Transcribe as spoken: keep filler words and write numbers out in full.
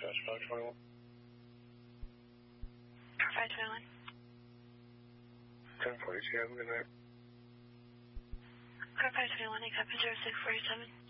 Dispatch five twenty-one. five twenty-one. ten forty-two, have a good night. Car five twenty-one, A copy zero six four seven.